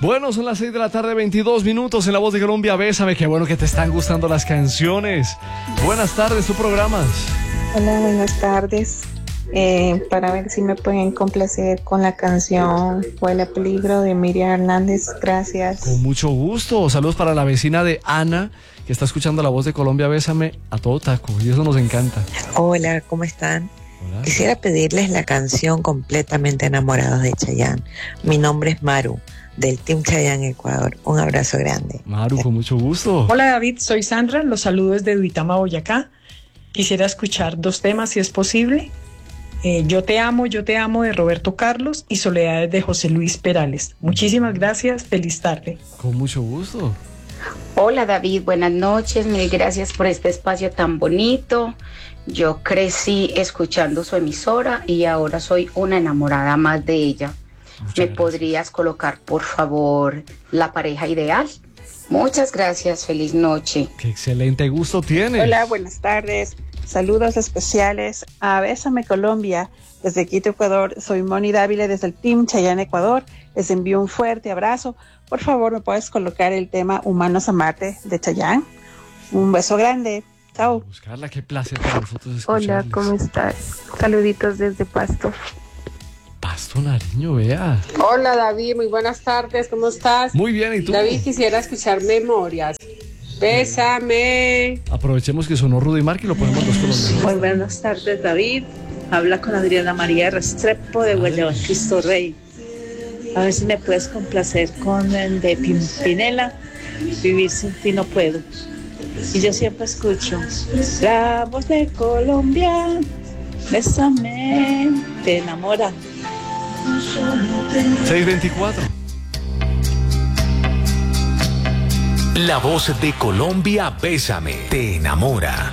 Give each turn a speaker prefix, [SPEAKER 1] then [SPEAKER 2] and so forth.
[SPEAKER 1] Bueno, son las 6 de la tarde, 22 minutos en La Voz de Colombia. Bésame, qué bueno que te están gustando las canciones. Buenas tardes, ¿tu programas?
[SPEAKER 2] Hola, buenas tardes. Para ver si me pueden complacer con la canción Huele a Peligro de Miriam Hernández. Gracias.
[SPEAKER 1] Con mucho gusto. Saludos para la vecina de Ana, que está escuchando La Voz de Colombia. Bésame a todo taco, y eso nos encanta.
[SPEAKER 3] Hola, ¿cómo están?
[SPEAKER 1] Hola.
[SPEAKER 3] Quisiera pedirles la canción Completamente Enamorados de Chayanne. Mi nombre es Maru, del Team Chayanne Ecuador. Un abrazo grande.
[SPEAKER 1] Maru, con mucho gusto.
[SPEAKER 4] Hola David, soy Sandra, los saludo desde Duitama, Boyacá. Quisiera escuchar 2 temas si es posible. Yo te amo de Roberto Carlos y Soledades de José Luis Perales. Muchísimas gracias, feliz tarde.
[SPEAKER 1] Con mucho gusto.
[SPEAKER 5] Hola David, buenas noches, mil gracias por este espacio tan bonito. Yo crecí escuchando su emisora y ahora soy una enamorada más de ella. ¿Me podrías colocar, por favor, La Pareja Ideal? Muchas gracias, feliz noche.
[SPEAKER 1] Qué excelente gusto tienes.
[SPEAKER 2] Hola, buenas tardes. Saludos especiales a Bésame Colombia desde Quito, Ecuador. Soy Moni Dávila desde el Team Chayanne Ecuador. Les envío un fuerte abrazo. Por favor, ¿me puedes colocar el tema Humanos a Marte de Chayanne? Un beso grande. Chao.
[SPEAKER 1] Buscarla, qué placer para nosotros escucharles.
[SPEAKER 6] Hola, ¿cómo estás? Saluditos desde Pasto.
[SPEAKER 1] Pasto Nariño, vea.
[SPEAKER 7] Hola David, muy buenas tardes, ¿cómo estás?
[SPEAKER 1] Muy bien, ¿y tú?
[SPEAKER 7] David, quisiera escuchar Memorias. Bésame.
[SPEAKER 1] Aprovechemos que sonó Rudy Mark y lo ponemos los colombianos.
[SPEAKER 8] Muy buenas tardes, David. Habla con Adriana María Restrepo de Guayabal, Cristo Rey. A ver si me puedes complacer con el de Pimpinela, Vivir sin ti no puedo. Y yo siempre escucho La Voz de Colombia, bésame, te enamora.
[SPEAKER 1] 624.
[SPEAKER 9] La Voz de Colombia, bésame, te enamora.